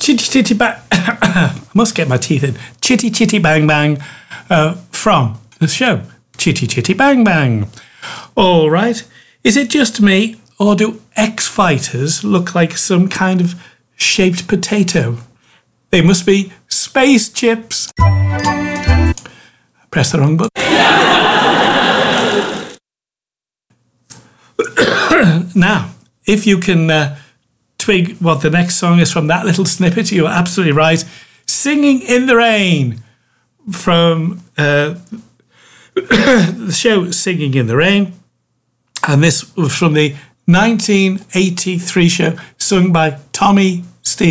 Chitty Chitty Bang. I must get my teeth in. Chitty Chitty Bang Bang from the show Chitty Chitty Bang Bang. All right. Is it just me, or do X-Fighters look like some kind of shaped potato? They must be space chips. Press the wrong button. Now, if you can twig what the next song is from that little snippet, you're absolutely right. Singing in the Rain from the show Singing in the Rain. And this was from the 1983 show, sung by Tommy Steele.